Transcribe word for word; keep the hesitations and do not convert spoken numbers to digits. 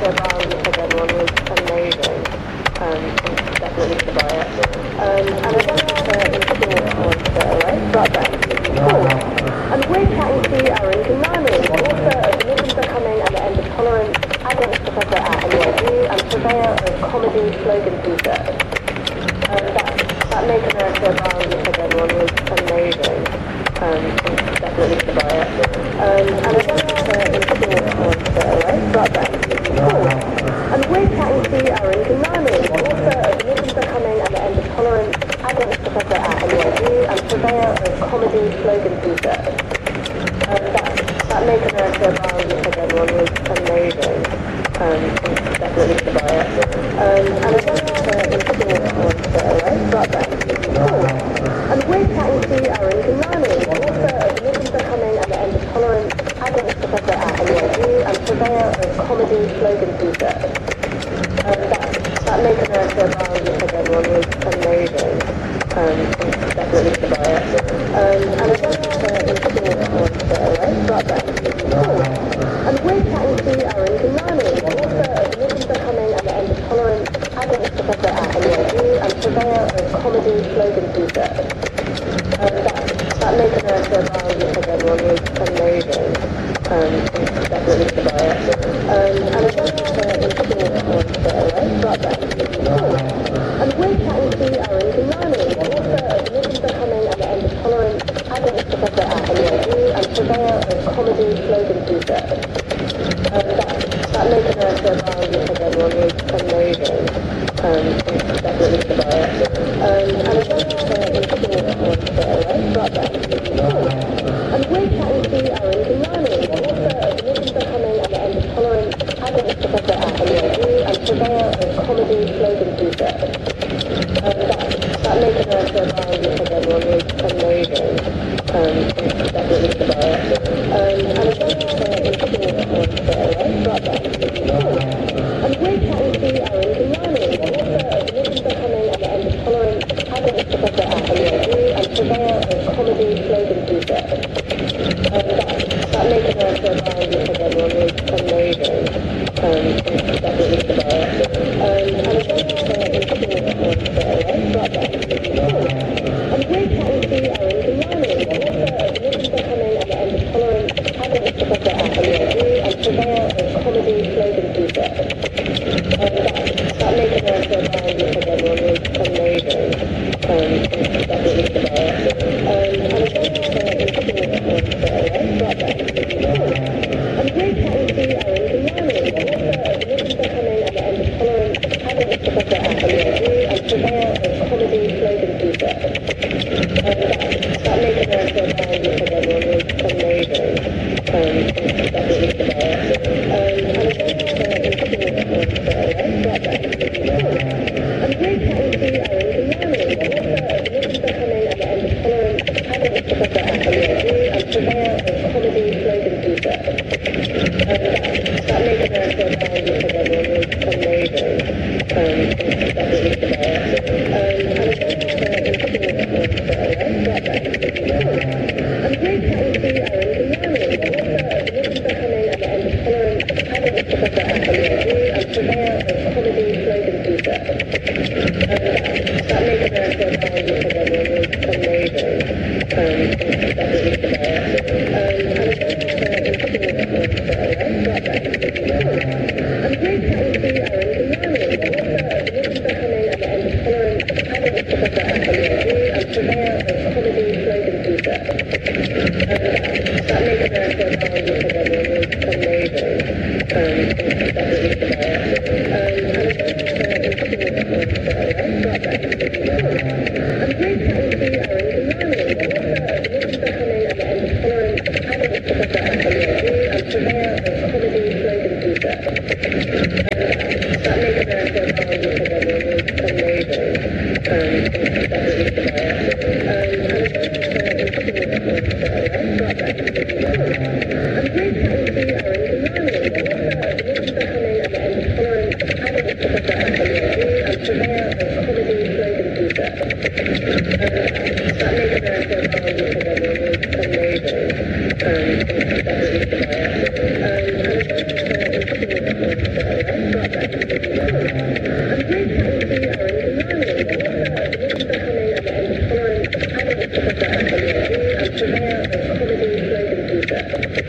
America Brown because everyone was amazing. Um, definitely to buy it. Um, and I don't have uh, the store on straight away, but that's cool. And we're chatting to Aaron Kanani, author of Muslims Are Coming and the End of Tolerance, adjunct professor at N Y U, and purveyor of comedy slogan t-shirts. Um, that, that Make America Brown because everyone was amazing. Um, definitely to buy it. Um, and I don't have uh, the store on straight away, but that's cool. And we're chatting to Aaron Kanani, author of Muslims Are Coming and the End of Tolerance, adjunct professor at N Y U, and purveyor of comedy slogan t-shirts. Um, that, that Make America Brown because everyone was amazing. Um, definitely to buy it. Um, and I don't have uh, the store on straight away, but that's cool. And we're chatting to Aaron Kanani, author of Muslims Are Coming and the End of Tolerance, adjunct professor at N Y U, and purveyor of comedy slogan t-shirts. Um, that, that Make America Brown because everyone was amazing. Um, definitely to buy it. Um, and I don't have uh, the store on straight away, but that's cool. And we're chatting to Aaron Kanani, author of Muslims Are Coming and the End of Tolerance, adjunct professor at N Y U, and purveyor of comedy slogan t-shirts. Um, that, that Make America Brown because everyone was amazing. Um, definitely to buy it. Um, and I don't have uh, the store on straight away, but that's cool. And we're chatting to Aaron Kanani, author of Muslims Are Coming and the End of Tolerance, adjunct professor at N Y U, and purveyor of comedy slogan t-shirts. Um, that, that Make America Brown because everyone was amazing. Um, definitely to buy it. Um, and I don't have uh, the store on straight away, but that's cool. And we're chatting to Aaron Kanani, author of Muslims Are Coming and the End of Tolerance, adjunct professor at N Y U, and purveyor of comedy slogan t-shirts. Um, that, that Make America Brown because everyone was amazing. Um, definitely to buy it. Um, and I don't have uh, the store on straight away, but that's cool. And we're chatting to Aaron Kanani, author of Muslims Are Coming and the End of Tolerance, adjunct professor at N Y U, and purveyor of comedy slogan t-shirts. Um, that, that Make America Brown because everyone was amazing. Um, definitely to buy it. Um, and I don't have uh, the store on straight away, but that's cool. And we're chatting to Aaron Kanani, author of Muslims Are Coming and the End of Tolerance, adjunct professor at N Y U, and purveyor of comedy slogan t-shirts. Um, that, that Make America Brown because everyone was amazing. Um, definitely to buy it. Um, and I don't have uh, the store on straight away, but that's cool. And we're chatting to Aaron Kanani, author of Muslims Are Coming and the End of Tolerance, adjunct professor at N Y U, and purveyor of comedy slogan t-shirts. Um, that, that Make America Brown because everyone was amazing. Um, definitely to buy it. Um, and I don't have uh, the store on straight away, but that's cool. And we're chatting to Aaron Kanani, author of Muslims Are Coming and the End of Tolerance, adjunct professor at N Y U, and purveyor of comedy slogan t-shirts. Um, that, that Make America Brown because everyone was amazing. Um, definitely to buy it. Um, and I don't have uh, the store on straight away, but that's cool. And we're chatting to Aaron Kanani, author of Muslims Are Coming and the End of Tolerance, adjunct professor at N Y U, and purveyor of comedy slogan t-shirts. Um, that, that Make America Brown because everyone was amazing. Um, definitely to buy it. Um, and I don't have uh, the store on straight away, but that's cool. And we're chatting to Aaron Kanani, author of Muslims Are Coming and the End of Tolerance, adjunct professor at N Y U, and purveyor of comedy slogan t-shirts. Um, that, that Make America Brown because everyone was amazing. Um, definitely to buy it. Um, and I don't have uh, the store on straight away, but that's cool. And we're chatting to Aaron Kanani, author of Muslims Are Coming and the End of Tolerance, adjunct professor at N Y U, and purveyor of comedy slogan t-shirts. Um, that, that Make America Brown because everyone was amazing. Um, definitely to buy it. Um, and I don't have uh, the store on straight away, but that's cool. And we're chatting to Aaron Kanani, author of Muslims Are Coming and the End of Tolerance, adjunct professor at N Y U, and purveyor of comedy slogan t-shirts. Um, that,